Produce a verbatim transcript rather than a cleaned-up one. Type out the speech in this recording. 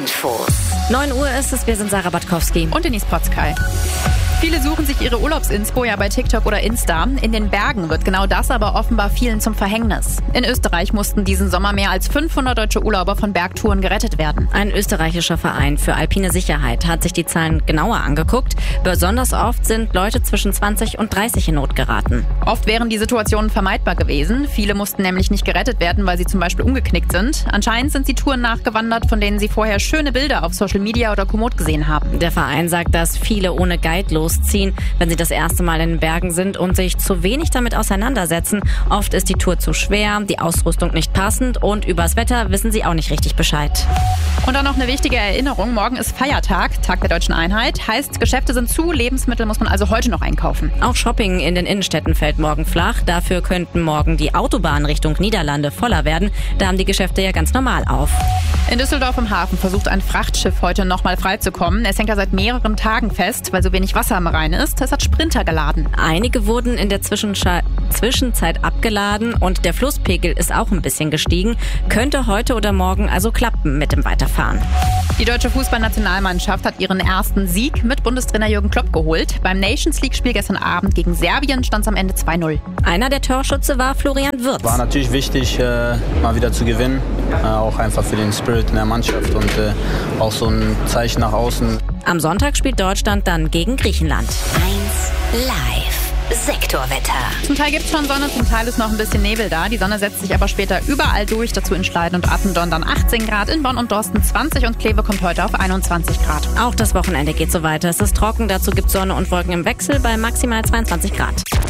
Infos. neun Uhr ist es, wir sind Sarah Batkowski und Denise Potzkei. Viele suchen sich ihre Urlaubsinspo ja bei TikTok oder Insta. In den Bergen wird genau das aber offenbar vielen zum Verhängnis. In Österreich mussten diesen Sommer mehr als fünfhundert deutsche Urlauber von Bergtouren gerettet werden. Ein österreichischer Verein für alpine Sicherheit hat sich die Zahlen genauer angeguckt. Besonders oft sind Leute zwischen zwanzig und dreißig in Not geraten. Oft wären die Situationen vermeidbar gewesen. Viele mussten nämlich nicht gerettet werden, weil sie zum Beispiel umgeknickt sind. Anscheinend sind sie Touren nachgewandert, von denen sie vorher schöne Bilder auf Social Media oder Komoot gesehen haben. Der Verein sagt, dass viele ohne Guide losziehen, wenn sie das erste Mal in den Bergen sind und sich zu wenig damit auseinandersetzen. Oft ist die Tour zu schwer, die Ausrüstung nicht passend und übers Wetter wissen sie auch nicht richtig Bescheid. Und dann noch eine wichtige Erinnerung. Morgen ist Feiertag, Tag der Deutschen Einheit. Heißt, Geschäfte sind zu, Lebensmittel muss man also heute noch einkaufen. Auch Shopping in den Innenstädten fällt morgen flach. Dafür könnten morgen die Autobahnen Richtung Niederlande voller werden. Da haben die Geschäfte ja ganz normal auf. In Düsseldorf im Hafen versucht ein Frachtschiff heute nochmal freizukommen. Es hängt ja seit mehreren Tagen fest, weil so wenig Wasser am Rhein ist. Es hat Sprinter geladen. Einige wurden in der Zwischensche- Zwischenzeit abgeladen und der Flusspegel ist auch ein bisschen gestiegen. Könnte heute oder morgen also klappen mit dem Weiterfahren. Die deutsche Fußballnationalmannschaft hat ihren ersten Sieg mit Bundestrainer Jürgen Klopp geholt. Beim Nations League-Spiel gestern Abend gegen Serbien stand es am Ende zwei null. Einer der Torschütze war Florian Wirtz. War natürlich wichtig, äh, mal wieder zu gewinnen. Äh, auch einfach für den Spirit in der Mannschaft und äh, auch so ein Zeichen nach außen. Am Sonntag spielt Deutschland dann gegen Griechenland. eins live. Sektorwetter. Zum Teil gibt es schon Sonne, zum Teil ist noch ein bisschen Nebel da. Die Sonne setzt sich aber später überall durch. Dazu in Schleiden und Attendorn dann achtzehn Grad, in Bonn und Dorsten zwanzig und Kleve kommt heute auf einundzwanzig Grad. Auch das Wochenende geht so weiter. Es ist trocken, dazu gibt es Sonne und Wolken im Wechsel bei maximal zweiundzwanzig Grad.